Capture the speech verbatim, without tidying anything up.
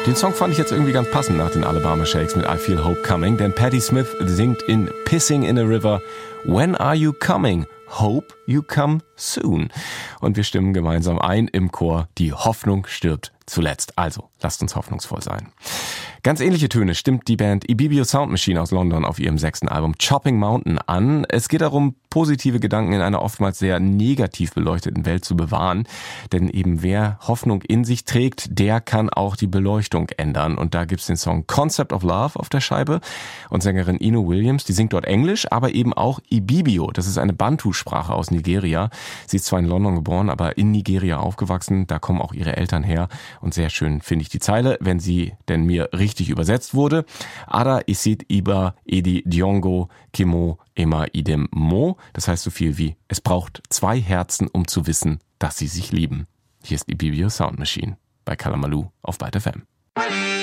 Den Song fand ich jetzt irgendwie ganz passend nach den Alabama Shakes mit I Feel Hope Coming, denn Patti Smith singt in Pissing in a River When Are You Coming? Hope You Come Soon. Und wir stimmen gemeinsam ein im Chor, die Hoffnung stirbt zuletzt. Also, lasst uns hoffnungsvoll sein. Ganz ähnliche Töne stimmt die Band Ibibio Sound Machine aus London auf ihrem sechsten Album Chopping Mountain an. Es geht darum, positive Gedanken in einer oftmals sehr negativ beleuchteten Welt zu bewahren. Denn eben wer Hoffnung in sich trägt, der kann auch die Beleuchtung ändern. Und da gibt's den Song Concept of Love auf der Scheibe. Und Sängerin Ino Williams, die singt dort Englisch, aber eben auch Ibibio. Das ist eine Bantu-Sprache aus Nigeria. Sie ist zwar in London geboren, aber in Nigeria aufgewachsen. Da kommen auch ihre Eltern her. Und sehr schön finde ich die Zeile, wenn sie denn mir richtig übersetzt wurde. Ada isit iba edi diongo kimo ema idem mo. Das heißt so viel wie, es braucht zwei Herzen, um zu wissen, dass sie sich lieben. Hier ist Ibibio Sound Machine bei Kalamaloo auf Byte F M.